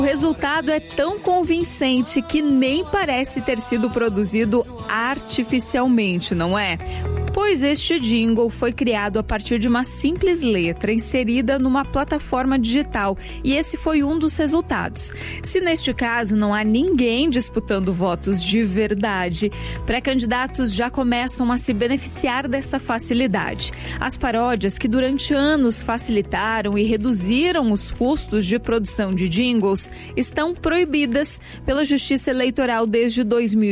O resultado é tão convincente que nem parece ter sido produzido artificialmente, não é? Pois este jingle foi criado a partir de uma simples letra inserida numa plataforma digital e esse foi um dos resultados. Se neste caso não há ninguém disputando votos de verdade, pré-candidatos já começam a se beneficiar dessa facilidade. As paródias que durante anos facilitaram e reduziram os custos de produção de jingles estão proibidas pela Justiça Eleitoral desde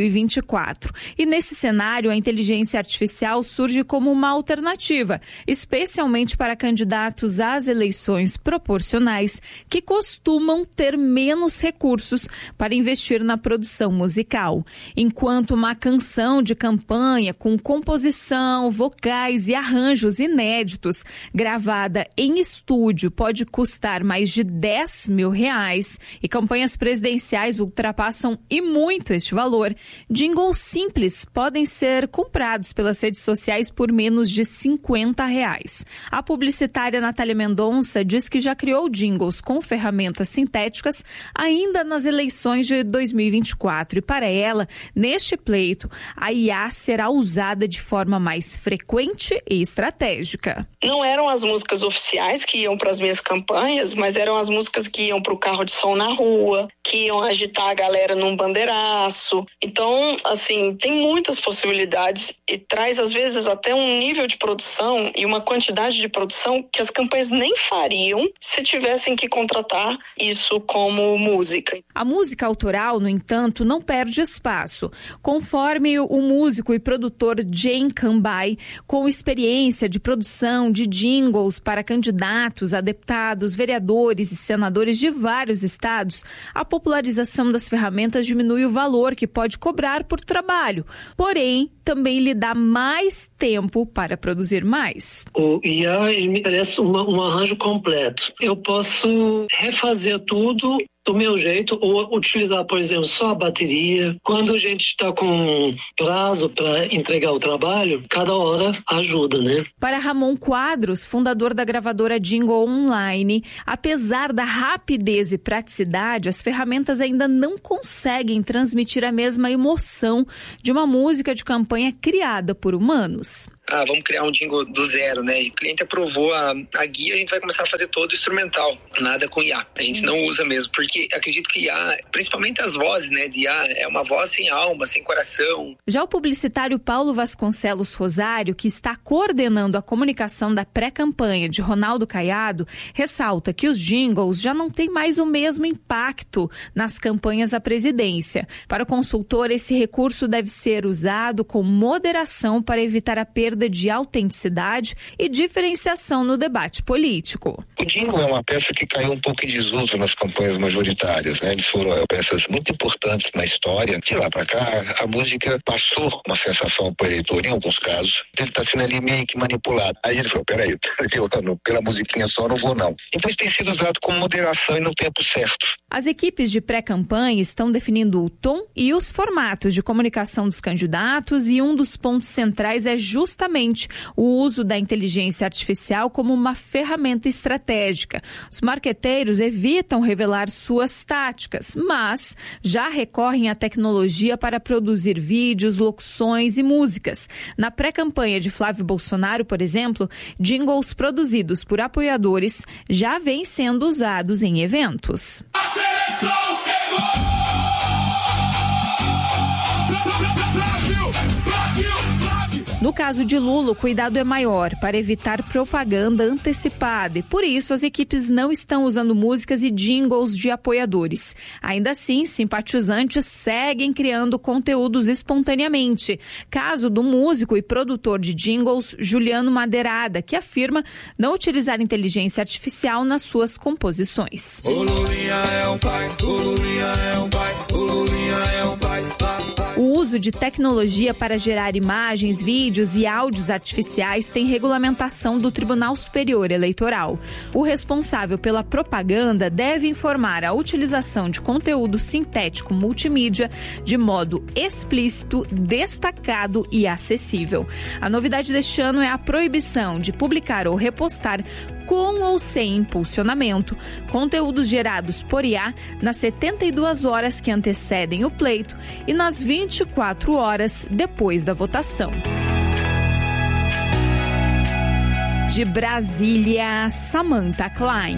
2024. E nesse cenário, a inteligência artificial surge como uma alternativa, especialmente para candidatos às eleições proporcionais que costumam ter menos recursos para investir na produção musical. Enquanto uma canção de campanha com composição, vocais e arranjos inéditos, gravada em estúdio, pode custar mais de R$10 mil e campanhas presidenciais ultrapassam e muito este valor, jingles simples podem ser comprados pelas redes sociais por menos de R$50. A publicitária Natália Mendonça diz que já criou jingles com ferramentas sintéticas ainda nas eleições de 2024 e para ela, neste pleito, a IA será usada de forma mais frequente e estratégica. Não eram as músicas oficiais que iam para as minhas campanhas, mas eram as músicas que iam para o carro de som na rua, que iam agitar a galera num bandeiraço. Então, assim, tem muitas possibilidades e traz, às vezes, até um nível de produção e uma quantidade de produção que as campanhas nem fariam se tivessem que contratar isso como música. A música autoral, no entanto, não perde espaço. Conforme o músico e produtor Jane Cambai, com experiência de produção de jingles para candidatos a deputados, vereadores e senadores de vários estados, a popularização das ferramentas diminui o valor que pode cobrar por trabalho, porém, também lhe dá mais tempo para produzir mais. O IA me parece um arranjo completo. Eu posso refazer tudo do meu jeito ou utilizar, por exemplo, só a bateria. Quando a gente está com prazo para entregar o trabalho, cada hora ajuda, né? Para Ramon Quadros, fundador da gravadora Jingle Online, apesar da rapidez e praticidade, as ferramentas ainda não conseguem transmitir a mesma emoção de uma música de campanha criada por humanos. Vamos criar um jingle do zero, né? O cliente aprovou a guia, a gente vai começar a fazer todo instrumental, nada com IA. A gente não usa mesmo, porque acredito que IA, principalmente as vozes, né, de IA, é uma voz sem alma, sem coração. Já o publicitário Paulo Vasconcelos Rosário, que está coordenando a comunicação da pré-campanha de Ronaldo Caiado, ressalta que os jingles já não têm mais o mesmo impacto nas campanhas à presidência. Para o consultor, esse recurso deve ser usado com moderação para evitar a perda de autenticidade e diferenciação no debate político. O jingle é uma peça que caiu um pouco em desuso nas campanhas majoritárias, né? Eles foram peças muito importantes na história. De lá para cá, a música passou uma sensação para o eleitor, em alguns casos. Ele está sendo ali meio que manipulado. Aí ele falou, peraí, pela musiquinha só não vou não. Então isso tem sido usado com moderação e no tempo certo. As equipes de pré-campanha estão definindo o tom e os formatos de comunicação dos candidatos e um dos pontos centrais é justamente o uso da inteligência artificial como uma ferramenta estratégica. Os marqueteiros evitam revelar suas táticas, mas já recorrem à tecnologia para produzir vídeos, locuções e músicas. Na pré-campanha de Flávio Bolsonaro, por exemplo, jingles produzidos por apoiadores já vêm sendo usados em eventos. A seleção chegou! No caso de Lula, o cuidado é maior para evitar propaganda antecipada e, por isso, as equipes não estão usando músicas e jingles de apoiadores. Ainda assim, simpatizantes seguem criando conteúdos espontaneamente. Caso do músico e produtor de jingles, Juliano Madeirada, que afirma não utilizar inteligência artificial nas suas composições. O Lulinha é um pai, o Lulinha é um pai, o Lulinha é um pai. O uso de tecnologia para gerar imagens, vídeos e áudios artificiais tem regulamentação do Tribunal Superior Eleitoral. O responsável pela propaganda deve informar a utilização de conteúdo sintético multimídia de modo explícito, destacado e acessível. A novidade deste ano é a proibição de publicar ou repostar com ou sem impulsionamento, conteúdos gerados por IA nas 72 horas que antecedem o pleito e nas 24 horas depois da votação. De Brasília, Samantha Klein.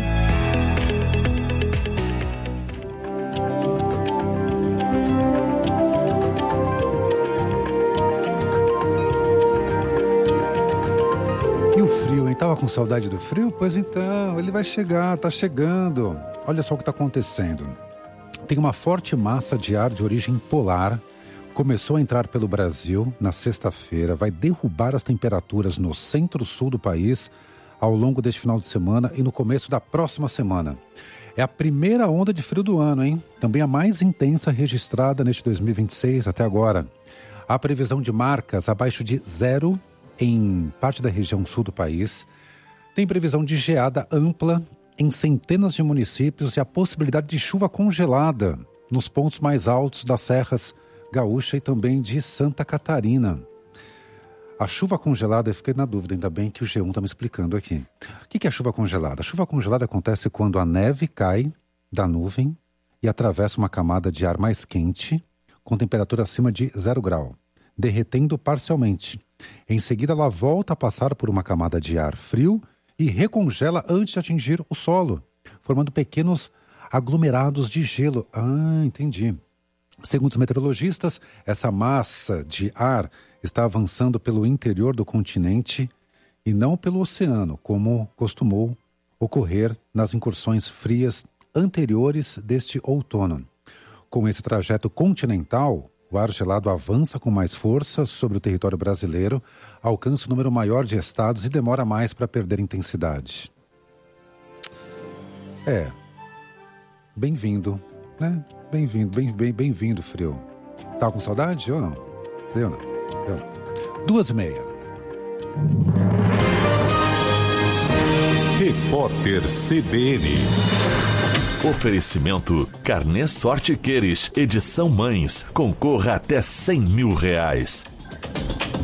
E o frio, hein? Tava com saudade do frio? Pois então, ele vai chegar, tá chegando. Olha só o que está acontecendo. Tem uma forte massa de ar de origem polar. Começou a entrar pelo Brasil na sexta-feira, vai derrubar as temperaturas no centro-sul do país ao longo deste final de semana e no começo da próxima semana. É a primeira onda de frio do ano, hein? Também a mais intensa registrada neste 2026 até agora. Há previsão de marcas abaixo de 0 em parte da região sul do país. Tem previsão de geada ampla em centenas de municípios e a possibilidade de chuva congelada nos pontos mais altos das serras Gaúcha e também de Santa Catarina. A chuva congelada, eu fiquei na dúvida, ainda bem que o G1 está me explicando aqui. O que é a chuva congelada? A chuva congelada acontece quando a neve cai da nuvem e atravessa uma camada de ar mais quente, com temperatura acima de 0 grau, derretendo parcialmente. Em seguida, ela volta a passar por uma camada de ar frio e recongela antes de atingir o solo, formando pequenos aglomerados de gelo. Ah, entendi. Segundo os meteorologistas, essa massa de ar está avançando pelo interior do continente e não pelo oceano, como costumou ocorrer nas incursões frias anteriores deste outono. Com esse trajeto continental, o ar gelado avança com mais força sobre o território brasileiro, alcança um número maior de estados e demora mais para perder intensidade. Bem-vindo, né? Bem-vindo, frio. Tá com saudade ou não? Eu não. 2h30. Repórter CBN. Oferecimento Carnê Sorte Queires, edição Mães. Concorra até R$100 mil.